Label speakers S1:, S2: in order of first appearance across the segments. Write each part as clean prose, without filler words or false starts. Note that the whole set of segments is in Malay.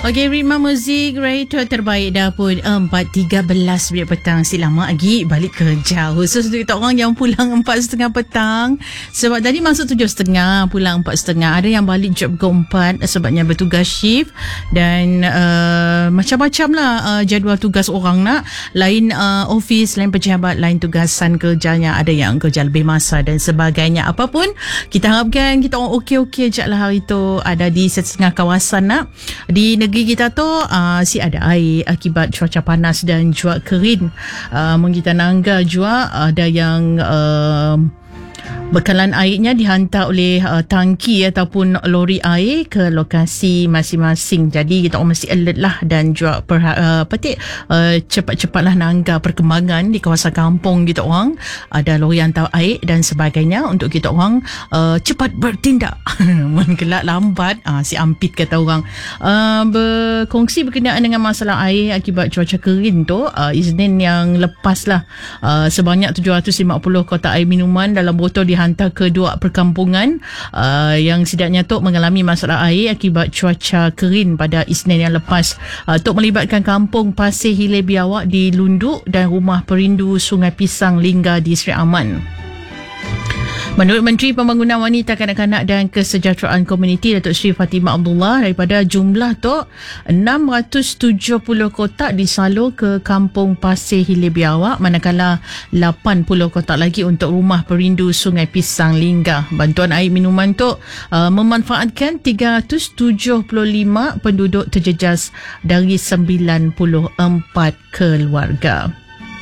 S1: Okey, ritma muzik radio terbaik dah pun 4.13 minit petang. Selamat lagi balik kerja. Khusus untuk kita orang yang pulang 4.30 petang. Sebab tadi masuk 7.30, pulang 4.30. Ada yang balik job ke 4 sebabnya bertugas shift. Dan macam-macam lah jadual tugas orang nak. Lain office, lain pejabat, lain tugasan kerjanya. Ada yang kerja lebih masa dan sebagainya. Apapun, kita harapkan kita orang okey-okey je lah hari tu. Ada di setengah kawasan nak. Di negeri kita tu si ada air akibat cuaca panas dan juga kering. Kita nangga juga ada yang bekalan airnya dihantar oleh tangki ataupun lori air ke lokasi masing-masing. Jadi kita orang mesti alert lah dan juga cepat-cepatlah nangga perkembangan di kawasan kampung kita orang. Ada lori hantar air dan sebagainya untuk kita orang cepat bertindak. Mengelak lambat, si ampit kata orang. Berkongsi berkenaan dengan masalah air akibat cuaca kering tu, Isnin yang lepas lah, sebanyak 750 kotak air minuman dalam botol dihantar ke dua perkampungan yang setidaknya tu mengalami masalah air akibat cuaca kering pada Isnin yang lepas. Tok melibatkan kampung Pasir Hilir Biawak di Lunduk dan Rumah Perindu Sungai Pisang Lingga di Seri Aman. Menurut Menteri Pembangunan Wanita, Kanak-kanak dan Kesejahteraan Komuniti Datuk Seri Fatimah Abdullah, daripada jumlah tu 670 kotak disalur ke kampung Pasir Hilir Biawak, manakala 80 kotak lagi untuk Rumah Perindu Sungai Pisang Lingga. Bantuan air minuman tu memanfaatkan 375 penduduk terjejas dari 94 keluarga.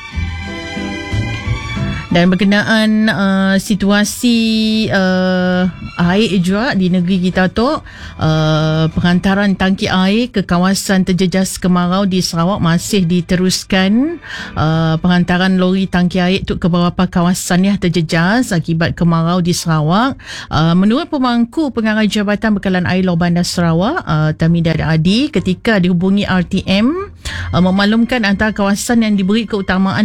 S1: Dan berkenaan situasi air juga di negeri kita tu, penghantaran tangki air ke kawasan terjejas kemarau di Sarawak masih diteruskan. Penghantaran lori tangki air tu ke beberapa kawasan yang terjejas akibat kemarau di Sarawak. Menurut pemangku pengarah Jabatan Bekalan Air Luar Bandar Sarawak, Tamidah Adi, ketika dihubungi RTM, memaklumkan antara kawasan yang diberi keutamaan